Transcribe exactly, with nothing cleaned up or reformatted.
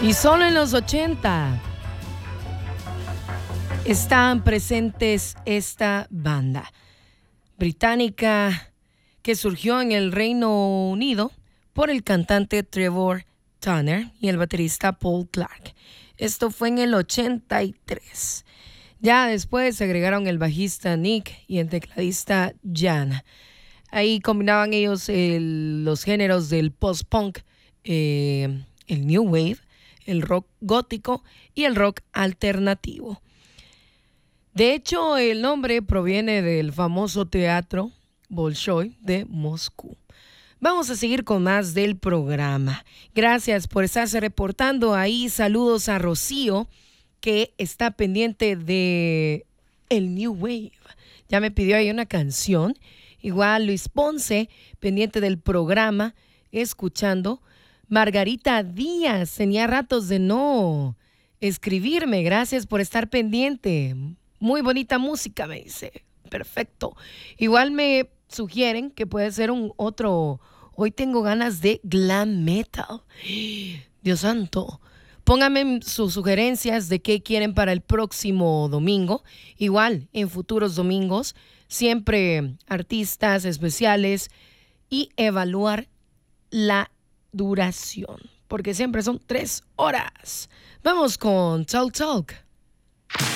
Y solo en los ochenta están presentes esta banda británica que surgió en el Reino Unido por el cantante Trevor Turner y el baterista Paul Clark. Esto fue en el ochenta y tres. Ya después se agregaron el bajista Nick y el tecladista Jan. Ahí combinaban ellos el, los géneros del post-punk, eh, el new wave, el rock gótico y el rock alternativo. De hecho, el nombre proviene del famoso teatro Bolshoi de Moscú. Vamos a seguir con más del programa. Gracias por estarse reportando ahí. Saludos a Rocío, que está pendiente de el New Wave. Ya me pidió ahí una canción. Igual Luis Ponce, pendiente del programa, escuchando. Margarita Díaz, tenía ratos de no escribirme. Gracias por estar pendiente. Muy bonita música, me dice. Perfecto. Igual me sugieren que puede ser un otro. Hoy tengo ganas de glam metal. Dios santo. Pónganme sus sugerencias de qué quieren para el próximo domingo. Igual, en futuros domingos, siempre artistas especiales y evaluar la duración, porque siempre son tres horas. Vamos con Talk Talk.